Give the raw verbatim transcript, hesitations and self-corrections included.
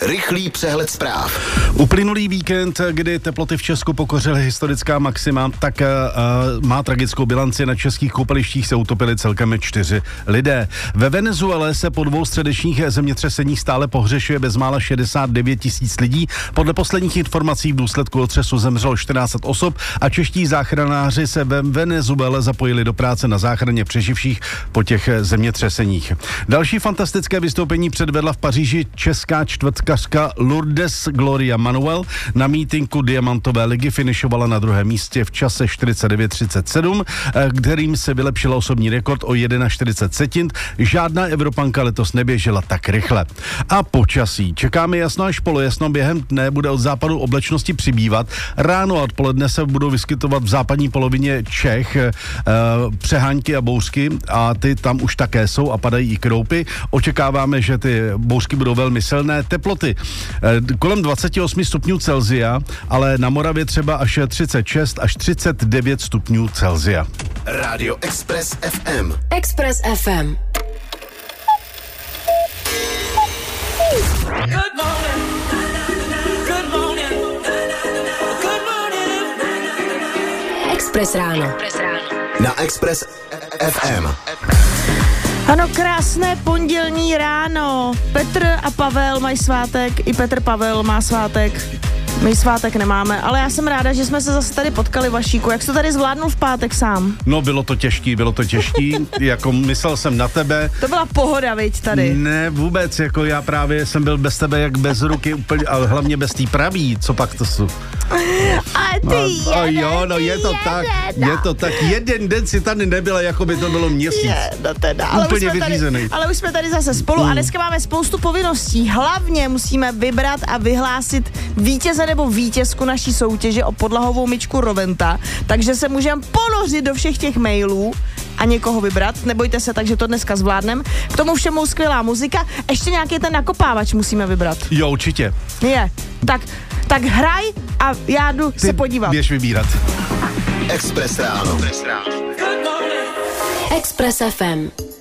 Rychlý přehled zpráv. Uplynulý víkend, kdy teploty v Česku pokořily historická maxima, tak uh, má tragickou bilanci. Na českých koupalištích se utopili celkem čtyři lidé. Ve Venezuele se po dvou středečních zemětřeseních stále pohřešuje bezmála šedesát devět tisíc lidí. Podle posledních informací v důsledku otřesu zemřelo čtrnáct set osob a čeští záchranáři se ve Venezuele zapojili do práce na záchraně přeživších po těch zemětřeseních. Další fantastické vystoupení předvedla v Paříži česká čtvrtkařka Lourdes Gloria Manuel. Na mítinku Diamantové ligy finišovala na druhém místě v čase čtyřicet devět třicet sedm, kterým se vylepšila osobní rekord o čtyřicet jedna sekund. Žádná Evropanka letos neběžela tak rychle. A počasí. Čekáme jasno až polojasno, během dne bude od západu oblačnosti přibývat. Ráno a odpoledne se budou vyskytovat v západní polovině Čech eh, přehánky a bouřky a ty tam už také jsou a padají i kroupy. Očekáváme, že ty bouřky budou velmi silné. Teploty eh, kolem dvacet osm stupňů Celsia, ale na Moravě třeba až třicet šest až třicet devět stupňů Celsia. Rádio Express ef em. Express ef em. Good morning. Good morning. Good morning. Express ráno. Na Express ef em. Ano, krásné pondělní ráno. Petr a Pavel mají svátek, i Petr Pavel má svátek. My svátek nemáme, ale já jsem ráda, že jsme se zase tady potkali, Vašíku. Jak jsi to tady zvládnul v pátek sám? No, bylo to těžký, bylo to těžký, jako myslel jsem na tebe. To byla pohoda, viď, tady? Ne, vůbec, jako já právě jsem byl bez tebe jak bez ruky úplně, ale hlavně bez té pravý, co pak to jsou. A ty a, jeden, a jo, no je to jeden, tak, no. je to tak, jeden den si tady nebyla, jako by to bylo měsíc. Je, no teda, ale Úplně už jsme vyřízený. tady, ale už jsme tady zase spolu mm. a dneska máme spoustu povinností. Hlavně musíme vybrat a vyhlásit vítěze nebo vítězku naší soutěže o podlahovou myčku Roventa, takže se můžeme ponořit do všech těch mailů a někoho vybrat. Nebojte se, takže to dneska zvládnem. K tomu všemu skvělá muzika. Ještě nějaký ten nakopávač musíme vybrat. Jo, určitě. Je. Tak, tak hraj a já jdu Ty se podívat. běž vybírat. Express ráno. Express ef em.